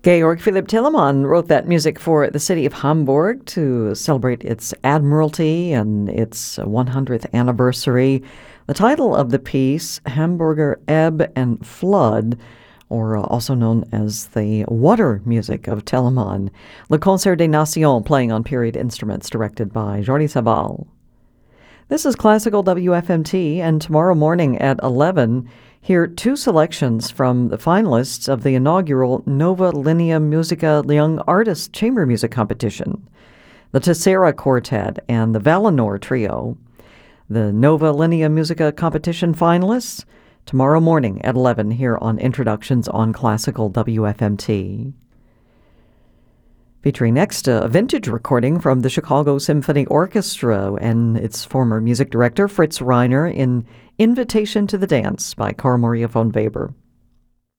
Georg Philipp Telemann wrote that music for the city of Hamburg to celebrate its admiralty and its 100th anniversary. The title of the piece, Hamburger Ebb and Flood, or also known as the water music of Telemann. Le Concert des Nations, playing on period instruments, directed by Jordi Sabal. This is Classical WFMT, and tomorrow morning at 11, hear two selections from the finalists of the inaugural Nova Linea Musica Young Artist Chamber Music Competition, the Tessera Quartet and the Valinor Trio. The Nova Linea Musica Competition finalists, tomorrow morning at 11 here on Introductions on Classical WFMT. Featuring next a vintage recording from the Chicago Symphony Orchestra and its former music director Fritz Reiner in Invitation to the Dance by Carl Maria von Weber.